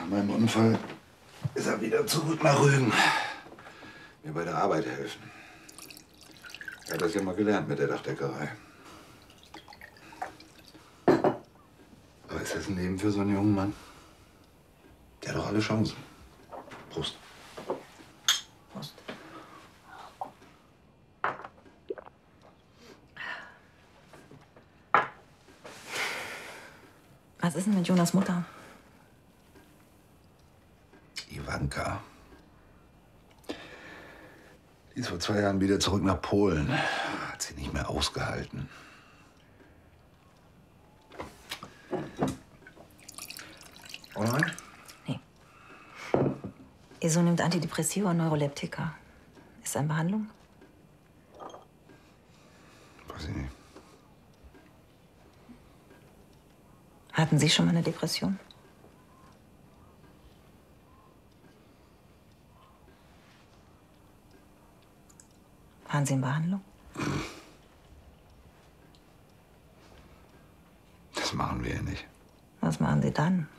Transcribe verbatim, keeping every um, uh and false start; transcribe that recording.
Nach meinem Unfall ist er wieder zurück nach Rügen. Mir bei der Arbeit helfen. Er hat das ja mal gelernt mit der Dachdeckerei. Aber ist das ein Leben für so einen jungen Mann? Der hat doch alle Chancen. Prost. Prost. Was ist denn mit Jonas Mutter? Ivanka. Die ist vor zwei Jahren wieder zurück nach Polen. Hat sie nicht mehr ausgehalten. Und? Nee. Ihr Sohn nimmt Antidepressiva und Neuroleptika. Ist er in Behandlung? Weiß ich nicht. Hatten Sie schon mal eine Depression? Waren Sie in Behandlung? Das machen wir ja nicht. Was machen Sie dann?